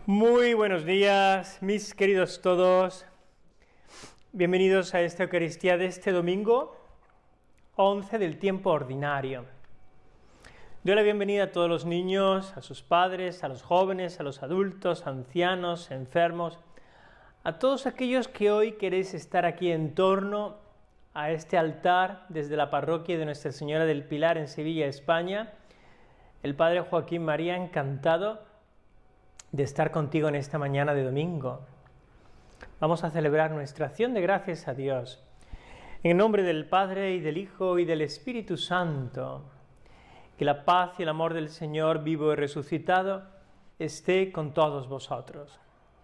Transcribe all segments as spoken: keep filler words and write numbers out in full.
Muy buenos días, mis queridos todos. Bienvenidos a esta Eucaristía de este domingo once del tiempo ordinario. Doy la bienvenida a todos los niños, a sus padres, a los jóvenes, a los adultos, ancianos, enfermos, a todos aquellos que hoy queréis estar aquí en torno a este altar desde la parroquia de Nuestra Señora del Pilar en Sevilla, España. El Padre Joaquín María, encantado de estar contigo en esta mañana de domingo. Vamos a celebrar nuestra acción de gracias a Dios. En el nombre del Padre, y del Hijo, y del Espíritu Santo, que la paz y el amor del Señor vivo y resucitado esté con todos vosotros.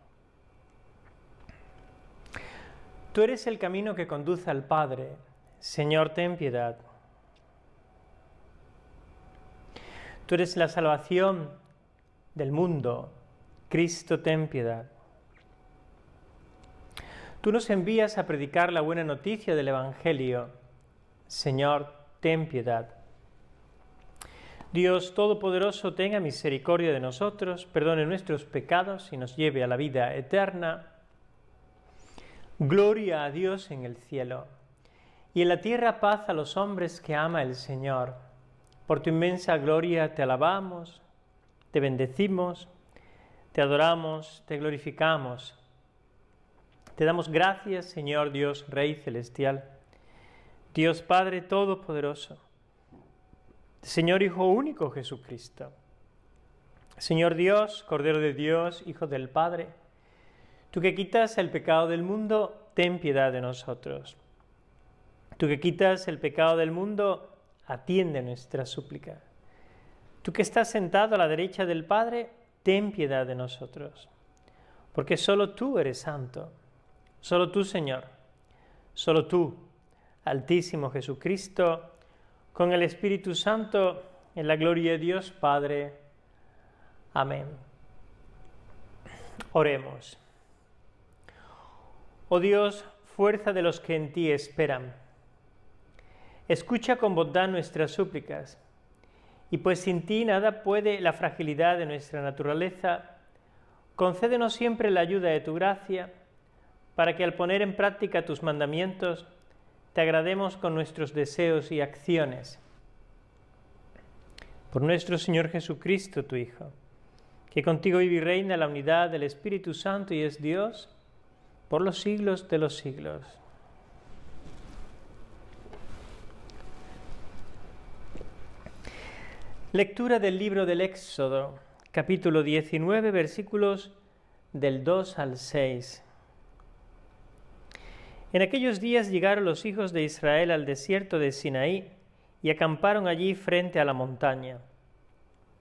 Tú eres el camino que conduce al Padre. Señor, ten piedad. Tú eres la salvación del mundo. Cristo, ten piedad. Tú nos envías a predicar la buena noticia del Evangelio. Señor, ten piedad. Dios Todopoderoso, tenga misericordia de nosotros, perdone nuestros pecados y nos lleve a la vida eterna. Gloria a Dios en el cielo, y en la tierra paz a los hombres que ama el Señor. Por tu inmensa gloria te alabamos, te bendecimos, te adoramos, te glorificamos. Te damos gracias, Señor Dios, Rey celestial, Dios Padre Todopoderoso, Señor Hijo único Jesucristo, Señor Dios, Cordero de Dios, Hijo del Padre, tú que quitas el pecado del mundo, ten piedad de nosotros. Tú que quitas el pecado del mundo, atiende nuestra súplica. Tú que estás sentado a la derecha del Padre, ten piedad de nosotros, porque solo tú eres santo, solo tú, Señor, solo tú, Altísimo Jesucristo, con el Espíritu Santo, en la gloria de Dios Padre. Amén. Oremos. Oh Dios, fuerza de los que en ti esperan, escucha con bondad nuestras súplicas, y pues sin ti nada puede la fragilidad de nuestra naturaleza, concédenos siempre la ayuda de tu gracia, para que al poner en práctica tus mandamientos, te agrademos con nuestros deseos y acciones. Por nuestro Señor Jesucristo, tu Hijo, que contigo vive y reina en la unidad del Espíritu Santo y es Dios, por los siglos de los siglos. Lectura del libro del Éxodo, capítulo diecinueve, versículos del dos al seis. En aquellos días llegaron los hijos de Israel al desierto de Sinaí y acamparon allí frente a la montaña.